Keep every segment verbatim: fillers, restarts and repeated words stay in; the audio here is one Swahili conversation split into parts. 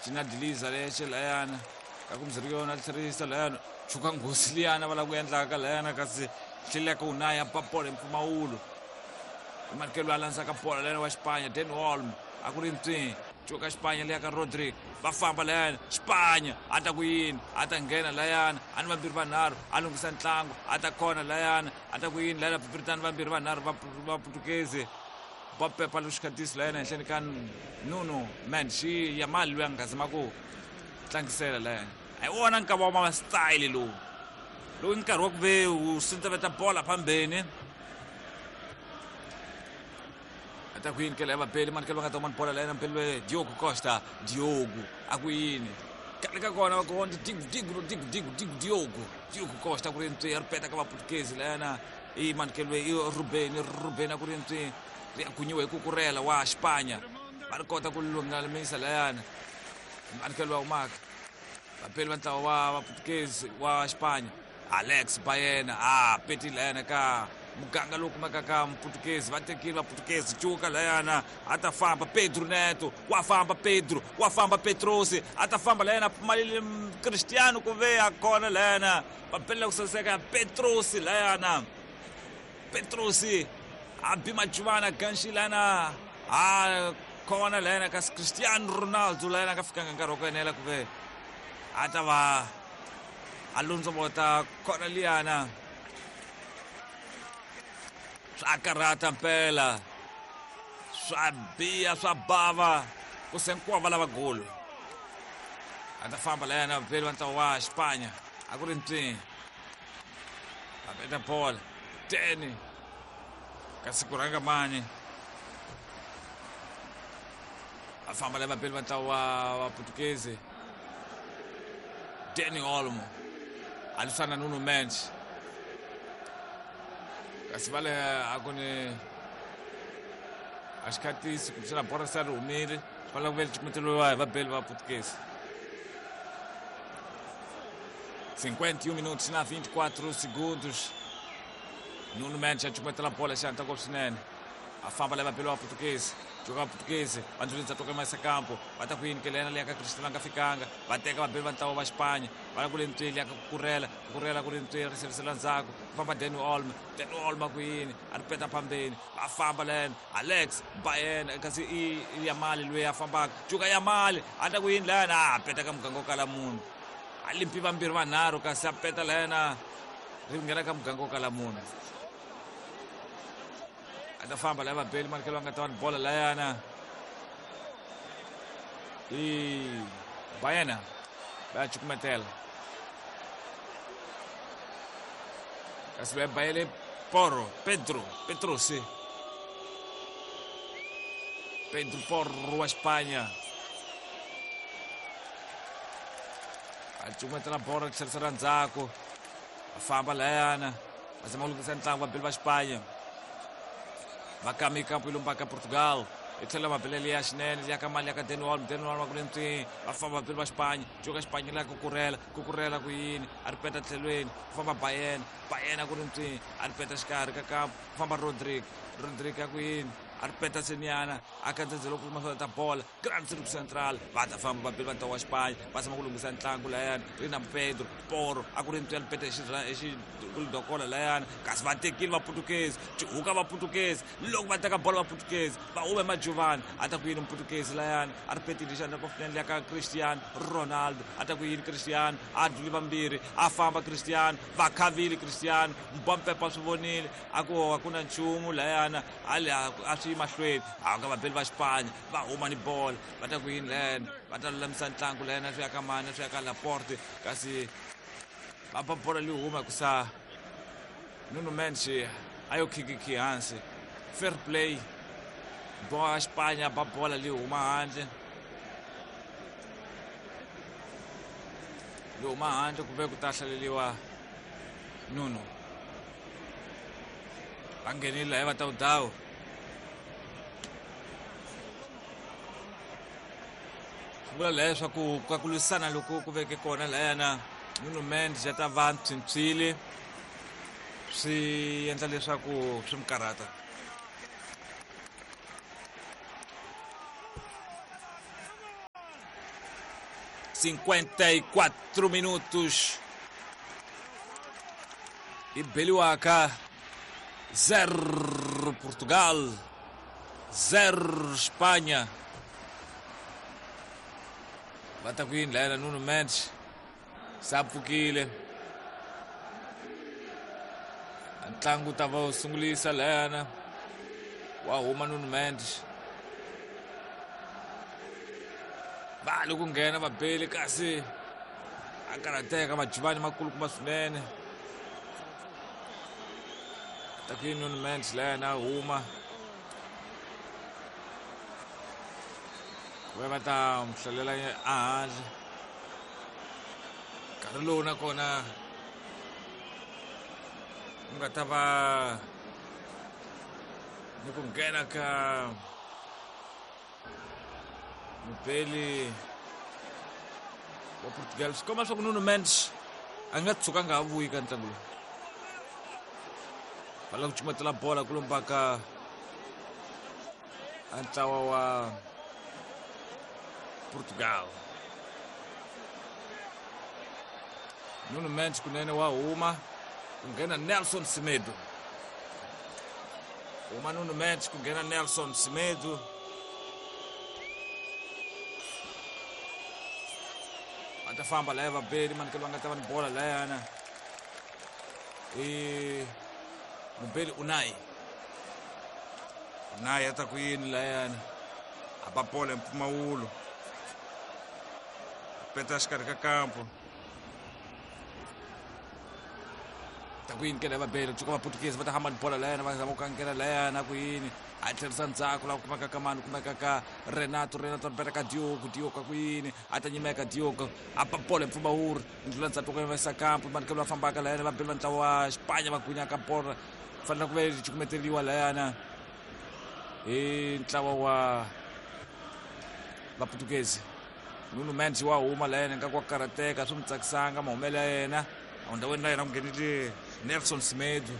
Tina Diliza leche layana kakumziriona litsirisa layana chuka ngosi liyana vala kuendlaka layana kasi hlileka unaya papole mpfumawulo imanikelo alanza ka bola layana wa Xipanya Dan Olmo a ku ri ntini chuka Xipanya leya ka Rodrigo va famba layana Xipanya a ta ku yini a ta nghena layana a ni vambirhi vanharhu a lunghisa ntlangu a ta khona layana a ta ku yini layana Britani vambirhi vanharhu va Putukezi va pepa luxikhatisi layana henhleni ka Nuno Mendes Yamal loyi a nga zama ku tlangisela layana a hi wona nkava wa mastyle lowu lowu nkarhi wa ku ve u sintseveta bola phambeni a ta ku yini ke laya vapeli manikelo va nga ta umani bola layana mpeliwe Diogo Costa Diogo a ku yini kale ka kona va kona digu digu digu digu digu Diogo Diogo Costa a ku ri ntwi a ripeta ka vaputukezi layana i manikeliwe i Ruben Ruben a ku ri ntwi ri akunyiwe hi Cucurella wa Xipanya va ri kota ku lungalamisa layana manikelo va umaka vapeli va ntlawa wa vaputukezi wa Xipanya Alex Baena a peti layana ka muganga lowu kumeka ka Mputukezi va tekile vaputukezi cuka layana a ta famba Pedro Neto wa famba Pedro wa famba Petrosi a ta famba layana pfumalile Cristiano ku ve a kona layana vapeli la ku saseka ya Petrosi layana Petrosi a bima Juvana Ganshi layana a kona layana kasi Cristiano Ronaldo layana ka fikanga nkarhi wa ku enela ku ve a ta va a lundzovota kona liyana swa karata mpela swa biya swa bava ku senkwava lava golo a ta famba layana vapeli va ntlawa wa Xipanya a ku ri ntini a peta bola teni kasi ku rhanga mani a famba laya vapeli va ntlawa wa Vaputukezi Dani Olmo a lwisana na Nuno Mendes kasi vale a ku ni a xikhatisi kumbexana bora se ri humile swi vale ku ve li cukumeteliwa hi vapeli va Putukezi cinquenta e um minutos na vinte e quatro segundos Nuno Mendes a cukumetela bola xana ta ngopfu swinene a famba laya vapeli va Putukezi joga Putukezi va ndlulisa toka emasa campo va ta ku yini ke lena leya ka Cristiano a nga fikanga va teka vapeli va ntlawa va Xipanya va la ku le ntwini leya ka Cucurella Cucurella ku ri ntwini ri serisela ndzhaku ku famba Dani Olmo Dani Olmo a ku yini a ri peta phambeni va famba lena Alex Baena kasi i Yamal loyi a fambaka juga Yamal a ta ku yini lena a peta ka muganga wo kala munhu a limpi vambirhi vanharhu kasi a peta lena ri nghena ka muganga wo kala munhu a ta famba laya vapeli manikelo va nga ta va ni bola layana i Baena va ya cukumetela kasi va bayele Porro Pedro Petrosi Pedro Porro wa Xipanya a cukumetela bola ri tlherisela ndzhaku va famba layana va zama ku lunghisa ntlangu vapeli va Xipanya va kami kampo yi lombaka Portugal hi tlhela mapelele ya xinene ya ka mali ya ka Dani Olmo Dani Olmo va ku le ntwini va famba vapeli va Xipanya joka Xipanya leya Cucurella Cucurella ku yini a ri peta tlhelweni ku famba Baena Baena ku ri ntwini a ri peta xikarhi ka kampo ku famba Rodrigo Rodrigo ya ku yini a ri peta senyana a kandzenzela ku mahlota bola grand circle central va ta famba vapeli va ntlawa wa Xipanya va zama ku lunghisa ntlangu layana ri na Pedro Porro a ku ri ntwini a ri peta xidokola layana kasi va tekile vaputukezi cuka vaputukezi loko va teka bola vaputukezi va hume majuvani a ta ku yini Mputukezi layana a ri petile xana kofinene leya ka Cristiano Ronaldo a ta ku yini Cristiano a dluli vambirhi a famba Cristiano va khavile Cristiano mbompepa swi vonile a ku hoha ku na nchumu layana a le a swi mahlweni a ka vapeli va Xipanya va huma ni bola va ta ku yini lena va ta lulamisa ntlangu lena swi ya ka mani swi ya ka Laporte kasi va pa bola li huma kusa Nuno Mendes a yo khikiki hansi fair play bola Xipanya va bola li huma handle li huma handle ku ve ku ta hlaleliwa Nuno va nghenile laya va ta udawu vula leswaku ka ku lwisana loko ku veke kona layana Nuno Mendes ya ta va ntshwintshwile swi endla leswaku swi mi karata cinquenta e quatro minutos. E Beliwaka, zero Portugal, zero Espanha. Batakwini la Nuno Mendes, sapfukile. Ntlangu tava usungulisa lana wa huma Nuno Mendes. Vale ku nghena vabeli kasi akarateka majivani makulukumba swinene. Batakwini Nuno Mendes lana huma. Va ta mhlalela ahandle nkarhi lowu nakona ku nga ta va ni ku nghena ka mupeli wa Portugal. Swi komba leswaku Nuno Mendes a nga tshuka a nga ha vuyi ka ntlangu lowu. Va lava ku cumetela bola ku lomba ka a ntlawa wa Portugal. Nuno Mendes kunene wa huma ku nghena Nelson Semedo. Huma Nuno Mendes ku nghena Nelson Semedo. Va ta famba laya vabeli manekelo va nga ta va ni bola layana. E mubeli Unai. Unai a ta ku yini layana. A ba bola Mpfumawulo. Peta xikarhi ka kampo. Ta ku yini ke lava bela tsuka va Portuguese va ta hamba ni bola layana va zama ku kankela layana ku yini. A tlherisa ndzhaku laha ku kumeka ka mani kumeka ka Renato. Renato ripeta ka Diogo. Diogo ku yini a ta nyimeka Diogo a ba bola Mpfumawulo ndlula ndzhaku ka va kampo manekelo va fambaka layana va bela va ntlawa wa Espanya va gwinyaka bola fanele ku ve cukumeteriwa layana hi ntlawa wa va Portuguese. Nuno Mendes wa huma layana nga kwa karateka swi mi tsakisanga mahumelo ya yena endhawini la yena ku nghenile Nelson Semedo.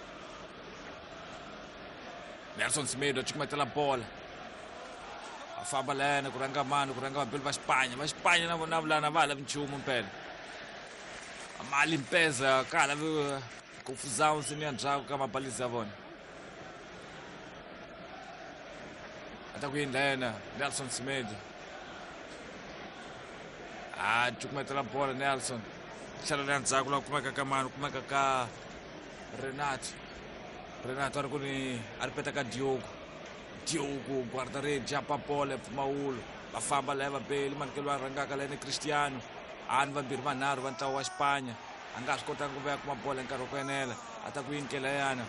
Nelson Semedo a cukumetela bola a famba layana ku rhanga mani ku rhanga vabeli va Xipanya. Va Xipanya na vona vulana va ha lavi nchumu mpela. Ma limpeza ka ha lavi kufuzao nsini ya ndzhaku ka mabalizi ya vona. A ta ku yini layana Nelson Semedo. Ah, cukumetela bola Nelson. Tlhelo le ndzhaku laha kumeka ka mani kumeka ka Renato. Renato a ri ku ni a ri peta ka Diogo. Diogo guarda re japa bola Mpfumawulo va famba laya vabeli manekelo va rhangaka layani Cristiano. A ni vambirhi vanharhu va ntlawa wa Xipanya a nga swi kotanga ku va ya kuma bola hi nkarhi wa ku enela. A ta ku yini ke layana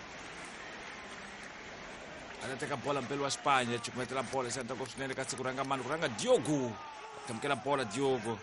a ta teka bola mpeli wa Xipanya cukumetela bola xi endla ko swinene kasi ku rhanga mani ku rhanga Diogo. A tlamukela bola Diogo.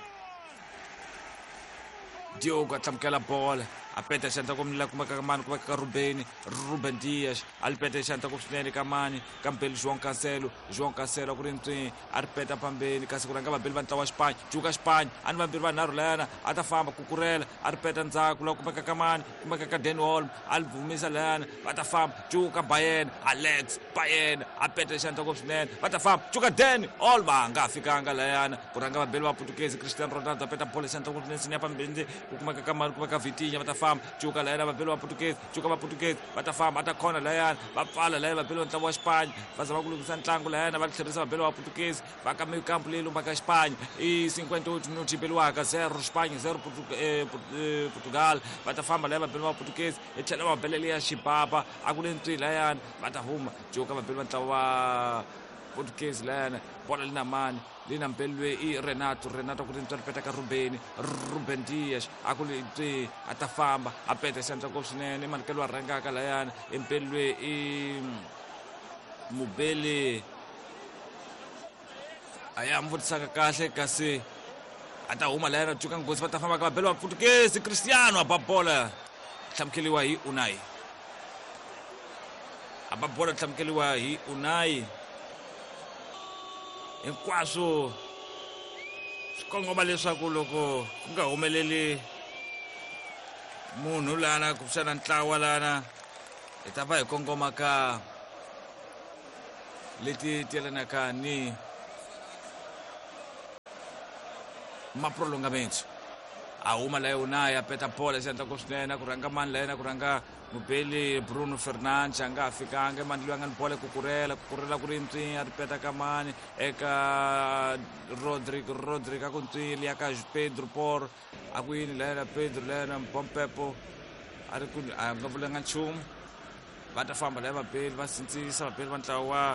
Diogo a tlamukela bola a peta xi endla ku mila kumeka ka mani kumeka ka Ruben Ruben Dias a li peta xi endla ku swinene ka mani ka mpeli João Cancelo. João Cancelo a ku ri ntswini a ri peta phambeni kasi ku rhanga vabeli va ntlawa wa Xipanya. Juka Xipanya a ni vambirhi vanharhu layana a ta famba kukurela a ri peta ndzhaku laha kumeka ka mani kumeka ka Dani Olmo a li vhumisa layana va ta famba Juka Bayern Alex Bayern a peta xi endla ku swinene va ta famba Juka Dani Olmo a nga fikanga layana ku rhanga vabeli va Portuguese. Cristiano Ronaldo a peta bola xi endla ku swinene sini ya phambeni ku kumeka ka mani kumeka Vitinha va ta famba Juka layana vabeli va Portuguese. Juka va Portuguese va ta famba a ta khona layana va pfala layana vabeli va ntlawa wa Xipanya va zama ku lunghisa ntlangu layana va tlherisa vabeli va Portuguese va ka meio campo leyi lombaka Xipanya. I cinquenta e oito minutos Beliwaka zero Xipanya zero Portugal. Va ta famba laya vabeli va Portuguese hi tlhela mabelele ya xibaba a ku le ntswini layana va ta huma Juka vabeli va ntlawa wa Portuguese layana bola li na mani li na mpelwe i Renato. Renato ku ri ntswini peta ka Ruben Ruben Dias a ku le ntswini a ta famba a peta xi endla ko swinene manekelo a rhangaka layana empelwe i mubeli a ya mi vutisaka kahle kasi a ta huma layana Juka nghozi va ta famba ka vabeli va Portuguese. Cristiano a ba bola hlamukeliwa hi Unai. A ba bola hlamukeliwa hi Unai. Hinkwaswo swi kongoma leswaku loko ku nga humeleli munhu lana ku xana ntlawa lana hi ta va hi kongoma ka leti ti yelanaka ni ma-prolongamento a huma la Unai a peta bola xandla ko swinene ku rhanga mani lena ku rhanga mubeli Bruno Fernandes a nga fikanga mani loyi a nga ni bola kukurela kukurela ku ri ntwini a ri peta ka mani eka Rodrigo Rodrigo a ku ntwini liya ka Pedro Porro a ku yini lena Pedro lena Pompepo a ri ku a nga vulanga nchumu va ta famba laya vabeli va sindzisa vabeli va ntlawa wa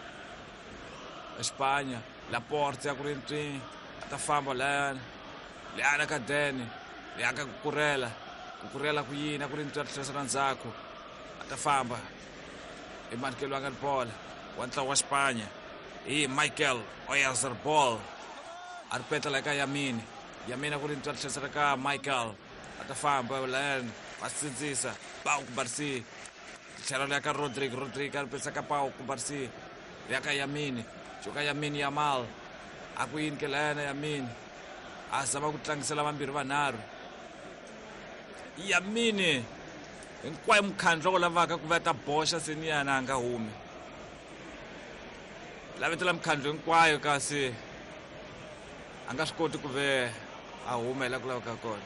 Espanya Laporte a ku ri ntwini a ta famba laya liyana ka Deni liya ka kukurela kukurela ku yini a ku ri ntwini a ri tlherisa ndzhaku a ta famba emanikelo anga ni bola wa ntlawa wa Espanya hi Michael Oyarzabal a ri peta laya ka Yamini Yamini a ku ri ntwini a ri tlherisela ka Michael a ta famba laya va sindzisa Pau Kubarsi tlhelo liya ka Rodrigo Rodrigo a ri petisa ka Pau Kubarsi liya ka Yamini joka Yamini Yamal a ku yini ke layana Yamini a zama ku tlangisela vambirhi vanharhu Yamini hinkwayo mukhandlo wo lavaka ku va ta boxa seniyana a nga humi lavetela mukhandlo hinkwayo kasi a nga swi koti ku ve a huma hi la ku lavaka kona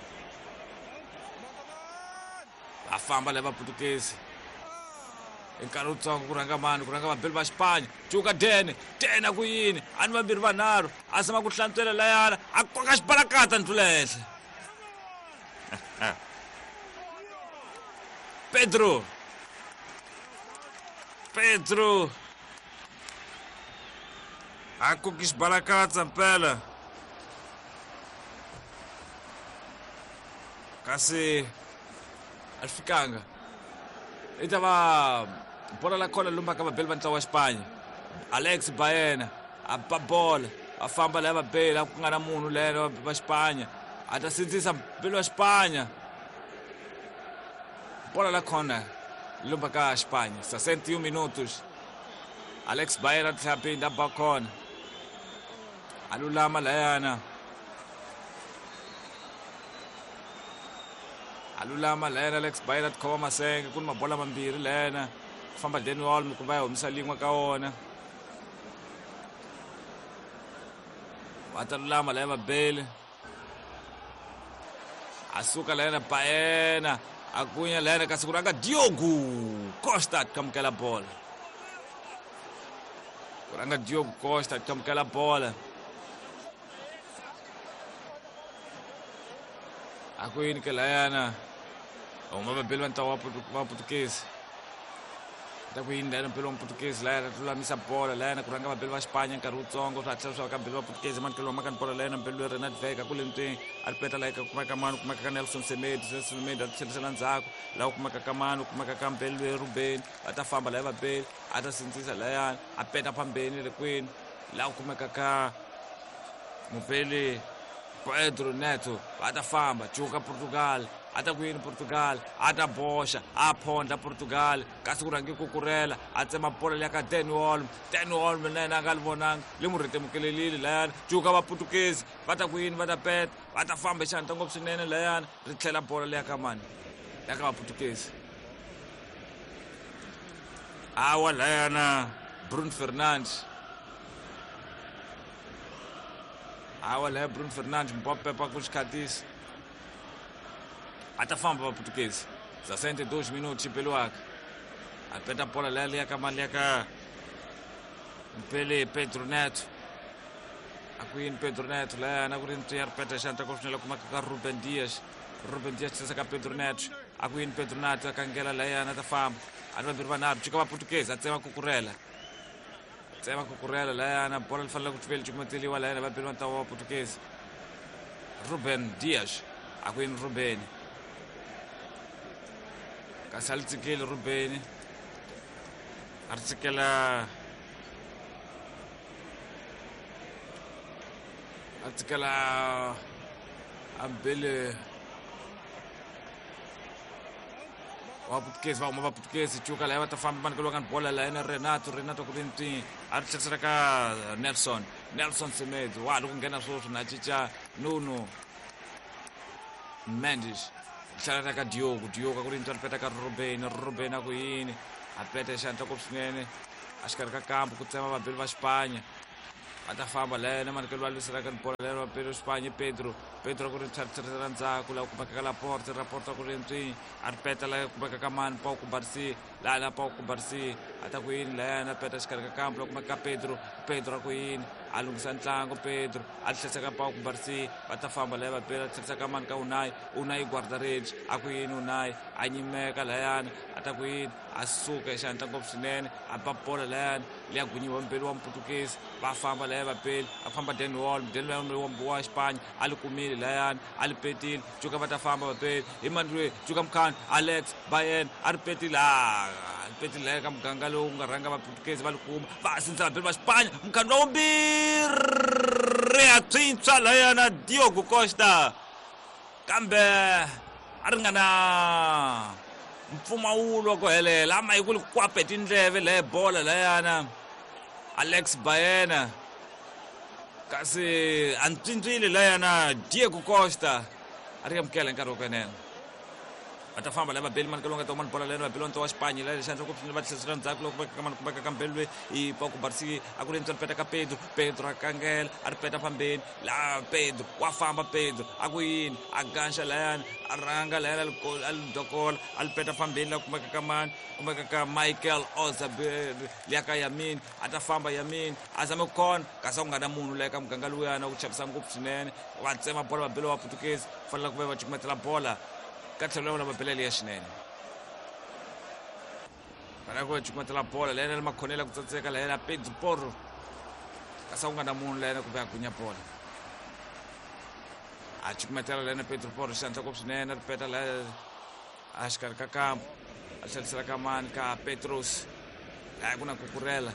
va famba lava Portuguese nkarhi wutsongo ku rhanga mani ku rhanga vabeli va Xipanya Juga Deni Deni a ku yini a ni vambirhi vanharhu a zama ku hlantswela layana a koka xibalakata ndlula henhla Pedro Pedro a koki xibalakatsa mpela kasi a swi fikanga i ta va bola la kona lumba ka vabeli va ntlawa wa Xipanya Alex Baena a ba bola a famba laya vabeli a ku nga na munhu lena va Xipanya a ta sindzisa mbeli wa Xipanya bola la kona lumba ka Xipanya sessenta e um minutos Alex Baena tlhela pinda ba kona a lulama layana alulama lena Alex Baena tikhoma masenge ku ni mabola mambirhi lena ku famba Dani Olmo ku va ya humisa lin'we ka wona va ta lulama laya vabeli a suka lena Baena a kunya lena kasi ku rhanga Diogo Costa tikamukela bola ku rhanga Diogo Costa tikamukela bola a ku yini ke layana huma vabeli va ntlawa wa Portuguese ta ku yini lena mpelo wa Portuguese layana lulamisa bola layana ku rhanga vabeli va Xipanya nkarhi wutsongo swi hatliswa ka vabeli va Portuguese manikelo wa makani bola layana mpelo wa Renat Vega ku le ntwini a ri peta layika kumeka mani kumeka ka Nelson Semedo Nelson Semedo a ri tlherisela ndzhaku laha ku kumeka ka mani kumeka ka mpelo wa Ruben va ta famba laya vabeli a ta sindzisa layana a peta phambeni le kwini laha ku kumeka ka mupeli Pedro Neto va ta famba Juga Portugal a ta ku yini Portugal a ta boxa a phondla Portugal kasi ku rhangi kukurela a tsema bola liya ka Dani Olmo Dani Olmo na yena a nga li vonanga li mu ritemukelelile layana Juga va Portuguese va ta ku yini va ta peta va ta famba hi xandla ngopfu swinene layana ri tlhela bola liya ka mani liya ka va Portuguese awa layana Bruno Fernandes awa laya Bruno Fernandes mpopepa ku xikhatisi a ta famba va Portuguese sessenta e dois minutos xipeluaka a peta bola laya liya ka mali liya ka mpele Pedro Neto a ku yini Pedro Neto layana a ku ri ntwi a ri peta xandla ko swinene kumeka ka Ruben Dias Ruben Dias tlherisa ka Pedro Neto a ku yini Pedro Neto a kangela layana a ta famba a ni vambirhi vanharhu Juga va Portuguese a tsema kukurela tsema kukurela layana bola li fanele ku tluveli cukumeteliwa layana vabeli va ntlawa wa Portuguese Ruben Dias a ku yini Ruben kasi a li tsikeli Ruben a ri tsikela a tsikela ambele wa Portuguese va huma va Portuguese Juga laya va ta famba manikelo ka ni bola layana Renato Renato ku ri ntwini a ri tlherisela ka Nelson Nelson Semedo wa loko nghena sweswo na cinca Nuno Mendes tlhela ka Diogo Diogo a ku ri ntwi a ri peta ka Ruben Ruben a ku yini a peta hi xandla ngopfu swinene a xikarhi ka kampu ku tsema vabeli va Xipanya atafamba lena manakelo valisiraka ni bola lena vapelo Espanha Pedro Pedro ku ri tshatshatsha ndzhaku la ku bakaka la porta ra porta ku ri ntwi a ri peta la ku bakaka mani Pau Kubarsi la la Pau Kubarsi ata ku yini lena peta xikarhi ka kampo la ku bakaka Pedro Pedro ku yini a lunghisa ntlangu Pedro a tlhetseka Pau Kubarsi va ta famba laya vapela tlherisaka mani ka Unai Unai Guardaretti a ku yini Unai a nyimeka layani ata ku yini a suka hi xandla ngopfu swinene a ba bola layani leya gunyiwa mpeli wa Mputukezi va famba laya vapeli a famba Dan Wall Dan Wall wa Espanya a li kumile layani a li petile cuka va ta famba vapeli hi mani lweyi cuka Mkhana Alex Bayen a ri petile a li petile laya ka muganga lowu nga rhanga va Mputukezi va li kuma va sindza vapeli va Espanya Mkhana wa vumbirhi a tshwintshwa layana Diogo Costa kambe a ri nga na mpfumawulo wa ku helela ama hi ku li kwape tindleve lehe bola layana Alex Baena kasi a ncincile layana Diogo Costa a ri amukela hi nkarhi wa ku enela va ta famba laya vabeli mani kalonga to mani bola lena vabeli wanto wa Espanya laya xandla ku va tlherisela ndzhaku loko ku mani ku beka ka mbeli lweyi hi Pau Kubarsi a ku ri ntswa peta ka Pedro Pedro a kangela a ri peta fambeni la Pedro wa famba Pedro a ku yini a ganxa layani a rhanga layana a li dokola a li peta fambeni la ku kumeka ka mani kumeka ka Michael Oyarzabal liya ka Yamin a ta famba Yamin a zame ku khona kasi a ku nga na munhu laya ka muganga luyana ku chavisa ngopfu swinene va tsema bola vabeli wa Portuguese fanele ku ve va cukumetela bola ka tlhelo la vapeleli ya swinene fanele ku va cukumetela bola lena li makhonela ku tsatseka layena Pedro Porro kasi a ku nga na munhu layena ku ve a gunya bola a cukumetela lena Pedro Porro xandla ngopfu swinene ri peta laya a xikarhi ka kampo a tlherisela ka mani ka Petrus laya ku na Cucurella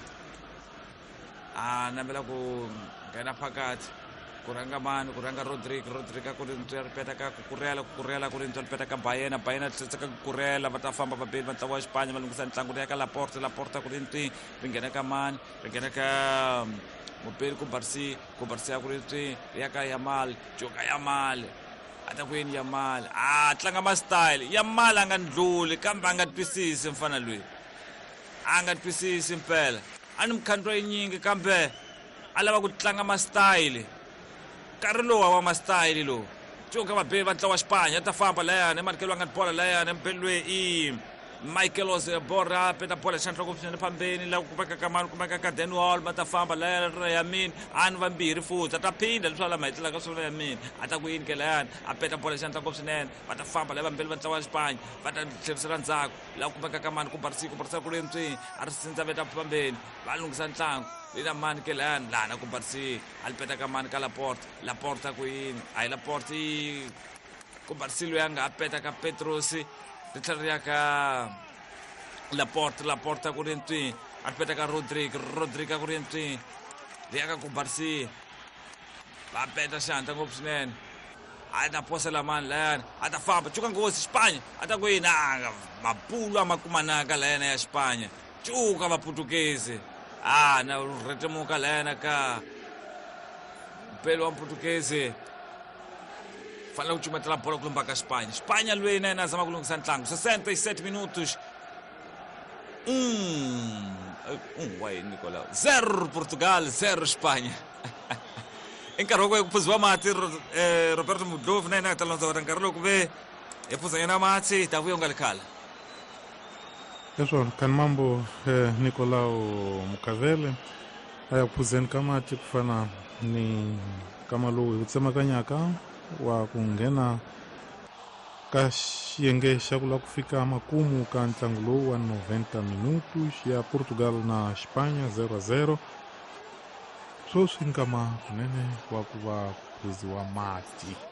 a navela ku nghena phakathi ku rhanga mani ku rhanga Rodrigo Rodrigo a ku ri ntwi a ri peta ka Cucurella Cucurella a ku ri ntwi a ri peta ka Baena Baena a tlheriseka Cucurella va ta famba vabeli va ntlawa wa Espanya va lunghisa ntlangu ri ya ka Laporta Laporta a ku ri ntwi ri nghena ka mani ri nghena ka mupeli Kubarsi Kubarsi a ku ri ntwi ri ya ka Yamal cuka Yamal a ta ku yini Yamal a tlanga ma-style Yamal a nga ndluli kambe a nga twisisi mfana lweyi a nga twisisi mpela a ni mukhandlo yinyingi kambe a lava ku tlanga ma-style nkarhi lowa wa ma-style lowu cuka vabeli va ntlawa wa Espanya a ta famba layani emanekelo a nga ni bola layani mpeli lweyi i Michael Oyarzabal a peta bola xandla ngopfu swinene phambeni la ku veka ka mani kumeka ka Dan Wall va ta famba layana ra Yamin a ni vambirhi futhi a ta phinda leswi va lama hetelaka swona Yamin a ta ku yini ke layani a peta bola xandla ngopfu swinene va ta famba laya vambeli va ntlawa wa Espanya va ta tlherisela ndzhaku la ku veka ka mani Kubarsi Kubarsi a ku ri ntswini a ri sindza veta phambeni va lunghisa ntlangu lina mani ke layani lana Kubarsi a li peta ka mani ka Laporta Laporta ku yini a hi Laporta i Kubarsi loyi a nga a peta ka Petrosi ri tlhela ri ya ka Laporta Laporta ku ri ntwi a ri peta ka Rodrigo Rodrigo a ku ri ntwi ri ya ka Kubarsi va peta xandla ngopfu swinene a ta posela mani layani a ta famba cuka ngosi Espanya a ta ku yini a mapulo a ma kumanaka layana ya Espanya cuka vaPutukezi a na retemuka layana ka mpeli wa Mputukezi fanele ku cumetela bola ku lumba ka Espanya Espanya lweyi na yena a zama ku lunghisa ntlangu sessenta e sete minutos um um wa yini Nicolau zero Portugal zero Espanya i nkarhi wa ku ku phuziwa mati Roberto Mudlovu na yena a ta landzavata nkarhi lowu ku ve hi phuza yena mati ta vuya u nga li khala Eso, kan mambo eh, Nicolau Mukavele haya kuphuzeni ka mati ku fana ni kama lowu hi ku tsemakanyaka wa ku nghena ka xiyenge xa ku la ku fika makumu ka ntlangu lowu wa noventa minutos ya Portugal na Espanya zero a zero so swi nkama kunene wa ku va phuziwa mati